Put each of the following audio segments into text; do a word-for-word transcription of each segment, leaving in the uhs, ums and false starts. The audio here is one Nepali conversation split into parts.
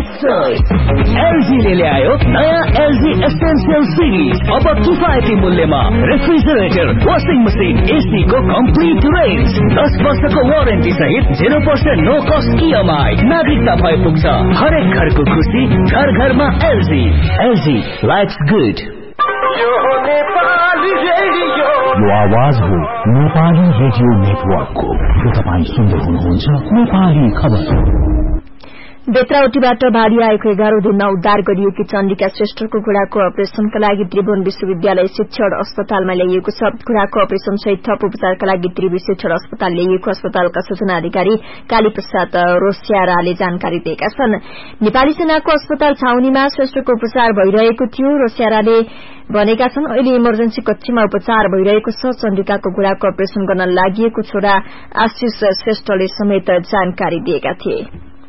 एलजीले ल्यायो नयाँ एलजी एसेन्शियल सिरिज। अब किफायती मूल्यमा रेफ्रिजरेटर, वाशिङ मसिन, एसी को कम्प्लिट रेन्ज, दस वर्षको वारेन्टी सहित zero percent no cost EMI. नागरिकता भए पुग्छ हरेक घरको खुसी, घर घरमा एलजी। LG likes good. यो आवाज हो नेपाली रेडियो नेटवर्कको। यो तपाईँ सुन्दै हुनुहुन्छ नेपाली खबर। बेत्राउटीबाट भारी आएको एघारौं दिनमा उद्धार गरिएकी चण्डिका श्रेष्ठको घुँडाको अपरेशनका लागि त्रिभुवन विश्वविद्यालय शिक्षण अस्पतालमा ल्याइएको छ। घुँडाको अपरेशन सहित थप उपचारका लागि त्रिभुवन शिक्षण अस्पताल ल्याइएको अस्पतालका सूचना अधिकारी कालीप्रसाद रोस्याराले जानकारी दिएका छन्। नेपाली सेनाको अस्पताल छाउनीमा श्रेष्ठको उपचार भइरहेको थियो। रोस्याराले भनेका छन् अहिले इमर्जेन्सी कक्षमा उपचार भइरहेको छ। चण्डिकाको घुँडाको अपरेशन गर्न लागि छोरा आशिष श्रेष्ठले समेत जानकारी दिएका थिए।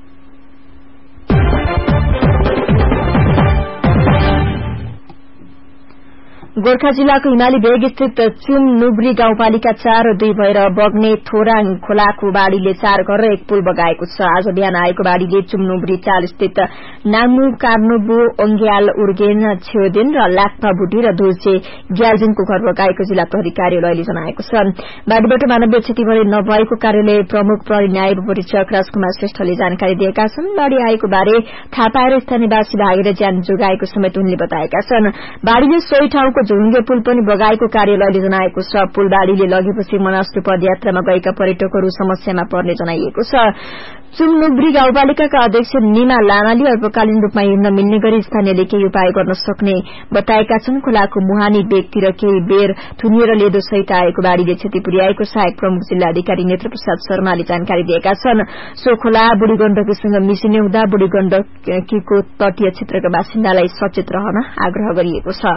गोर्खा जिल्लाको हिमाली भेग स्थित चुम नुब्री गाउँपालिका चार र दुई भएर बग्ने थोराङ खोलाको बाढ़ीले चार घर र एक पुल बगाएको छ। आज बिहान आएको बाढ़ीले चुम नुब्री चाल स्थित नामु कार्नुबु ओंग्याल उर्गेन छेउदिन र लाक्पा भुटी र धुल्चे ग्यालजिनको घर बगाएको जिल्ला प्रहरी कार्यालयले जनाएको छ। बाढ़ीबाट मानवीय क्षति भने नभएको कार्यालय प्रमुख प्रहरी न्याय परीक्षक राजकुमार श्रेष्ठले जानकारी दिएका छन्। बाढ़ी आएको बारे थाहा पाएर स्थानीयवासी भागेर ज्यान जोगाएको समेत उनले बताएका छन्। बाढ़ीले सोही ठाउँको झुङ्गे पुल पनि बगाएको कार्यालयले जनाएको छ। पुल बाढ़ीले लगेपछि मनास्तु पदयात्रामा गएका पर्यटकहरू समस्यामा पर्ने जनाइएको छ। चुमनुब्री गाउँपालिकाका अध्यक्ष निमा लामाले अल्पकालीन रूपमा हिँड्न मिल्ने गरी स्थानीयले केही उपाय गर्न सक्ने बताएका छन्। खोलाको मुहानी बेगतिर केही बेर थुनिएर लेदो सहित आएको बाढ़ीले क्षति पुर्याएको सहायक प्रमुख जिल्ला अधिकारी नेत्र प्रसाद शर्माले जानकारी दिएका छन्। सो खोला बुढी गण्डकीसँग मिसिने हुँदा बुढी गण्डकीको तटीय क्षेत्रका बासिन्दालाई सचेत रहन आग्रह गरिएको छ।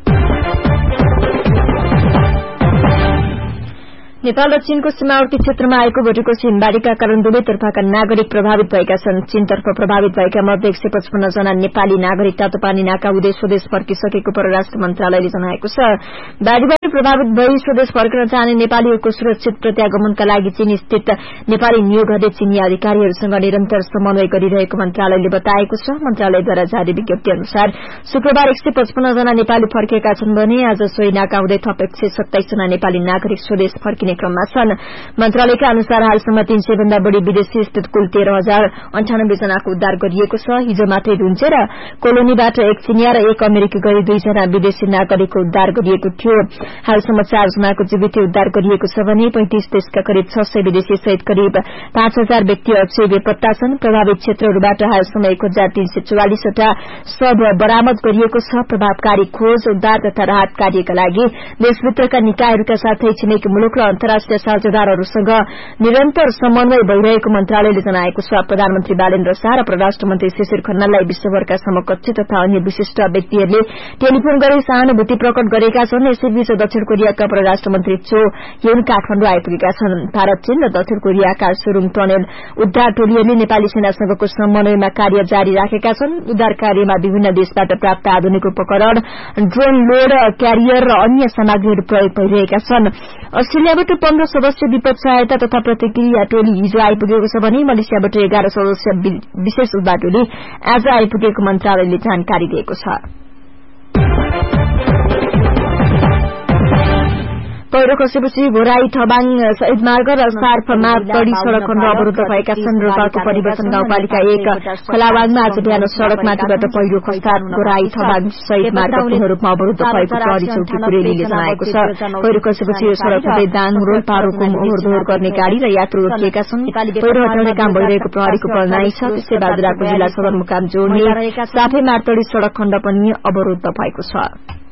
नेपाल र चीनको सीमावर्ती क्षेत्रमा आएको भोटेकोशी हिमबारीका कारण दुवैतर्फका नागरिक प्रभावित भएका छन्। चीनतर्फ प्रभावित भएका मध्ये एक सय पचपन्न जना नेपाली नागरिक तातोपानी नाका हुँदै स्वदेश फर्किसकेको परराष्ट्र मन्त्रालयले जनाएको छ। बाढ़ीबाट प्रभावित भई स्वदेश फर्कन चाहने नेपालीहरूको सुरक्षित प्रत्यागमनका लागि चीन स्थित नेपाली नियोग हुँदै चीनी अधिकारीहरूसँग निरन्तर समन्वय गरिरहेको मन्त्रालयले बताएको छ। मन्त्रालयद्वारा जारी विज्ञप्ति अनुसार शुक्रबार एक सय पचपन्न जना नेपाली फर्किएका छन् भने आज सोही नाका हुँदै थप एक सय सत्ताइस जना नेपाली नागरिक स्वदेश फर्किने क्रममा छन्। मन्त्रालयका अनुसार हालसम्म तीन सय भन्दा बढ़ी विदेशी स्थित कुल तेह्र हजार अन्ठानब्बे जनाको उद्धार गरिएको छ। हिजो मात्रै धुन्चे र कोलोनीबाट एक चिनिया र एक अमेरिकी गरी दुईजना विदेशी नागरिकको उद्धार गरिएको थियो। हालसम्म चार जनाको जीवित उद्धार गरिएको छ भने पैंतिस देशका करिब छ सय विदेशी सहित करिब पाँच हजार व्यक्ति अझै बेपत्ता छन्। प्रभावित क्षेत्रहरूबाट हालसम्म एक हजार तीन सय चौवालिसवटा शव बरामद गरिएको छ। प्रभावकारी खोज उद्धार तथा राहत कार्यका लागि देशभित्रका निकायहरूका साथै छिमेकी मुलुक र अन्तर्राष्ट्रिय साझेदारहरूसँग निरन्तर समन्वय भइरहेको मन्त्रालयले जनाएको छ। प्रधानमन्त्री बालेन्द्र शाह र परराष्ट्र मन्त्री शिशिर खन्नाललाई विश्वभरका समकक्षी तथा अन्य विशिष्ट व्यक्तिहरूले टेलिफोन गरी सहानुभूति प्रकट गरेका छन्। यसैबीच दक्षिण कोरियाका परराष्ट्र मन्त्री चो ह्युन काठमाडौँ आइपुगेका छन्। भारत, चीन र दक्षिण कोरियाका सुरुङ टनेल उद्धार टोलीहरूले नेपाली सेनासँगको समन्वयमा कार्य जारी राखेका छन्। उद्धार कार्यमा विभिन्न देशबाट प्राप्त आधुनिक उपकरण, ड्रोन लोड क्यारियर र अन्य सामग्रीहरू प्रयोग भइरहेका छन्। अस्ट्रेलियाबाट पन्ध्र सदस्य विपद सहायता तथा प्रतिक्रिया टोली हिजो आइपुगेको छ भने मलेसियाबाट एघार सदस्य विशेष उद्धार टोली आज आइपुगेको मन्त्रालयले जानकारी दिएको छ। पहिरो खसेपछि घोराई थबाङ शहीद मार्ग र सार्फ मार्गगढ़ी सड़क खण्ड अवरुद्ध भएका छन्। रोल्पाको परिवर्तन गाउँपालिका एक खोलावाङमा आज बिहान सड़कमाथिबाट पहिरो खस्दा घोराई थबाङ शहीद मार्ग पूर्ण रूपमा अवरुद्ध भएको प्रहरी चौकी कुरेलीले जनाएको छ। पहिरो खसेपछि यो सड़क हुँदै दाङ रोल्पा रोकुम ओहोरदोहोर गर्ने गाड़ी र यात्रु रोकिएका छन्। पहिरो हटाउने काम भइरहेको प्रहरीको भनाइ छ। त्यसै बाजुराको जिल्ला सदरमुकाम जोड्ने साफे मार्तडी सड़क खण्ड पनि अवरुद्ध भएको छ।